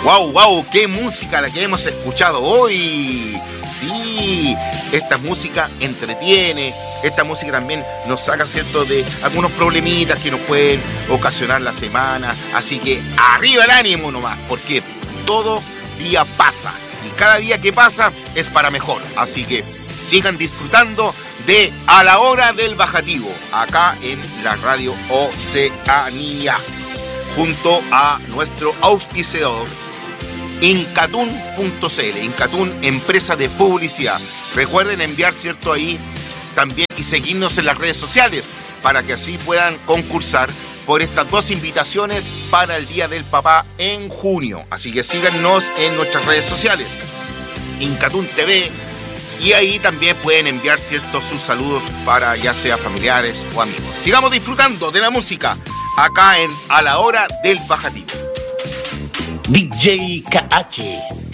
Wow, qué música la que hemos escuchado hoy. Sí, esta música entretiene, esta música también nos saca, ¿cierto?, de algunos problemitas que nos pueden ocasionar la semana. Así que arriba el ánimo nomás, porque todo día pasa y cada día que pasa es para mejor. Así que sigan disfrutando de A la Hora del Bajativo, acá en la Radio Oceanía, junto a nuestro auspiciador, Incatun.cl, Incatun, empresa de publicidad. Recuerden enviar, ¿cierto?, ahí también y seguirnos en las redes sociales para que así puedan concursar por estas 2 invitaciones para el Día del Papá en junio. Así que síganos en nuestras redes sociales, Incatun TV, y ahí también pueden enviar, ¿cierto?, sus saludos para ya sea familiares o amigos. Sigamos disfrutando de la música acá en A la Hora del Bajativo. DJ KH.